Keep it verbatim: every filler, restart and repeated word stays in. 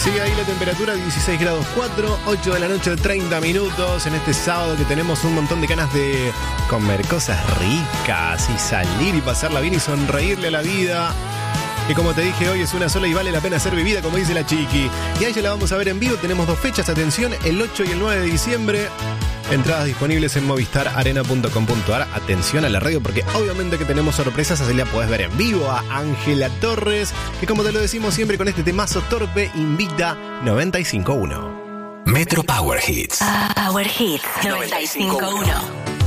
Sigue ahí la temperatura, dieciséis grados cuatro, ocho de la noche, treinta minutos. En este sábado que tenemos un montón de ganas de comer cosas ricas y salir y pasarla bien y sonreírle a la vida. Que como te dije, hoy es una sola y vale la pena ser vivida, como dice la Chiqui. Y a ella la vamos a ver en vivo. Tenemos dos fechas, atención, el ocho y el nueve de diciembre. Entradas disponibles en movistar arena punto com punto ar. Atención a la radio porque obviamente que tenemos sorpresas, así la podés ver en vivo a Ángela Torres, que como te lo decimos siempre con este temazo torpe, invita noventa y cinco punto uno. Metro Power Hits. Power Hits noventa y cinco punto uno.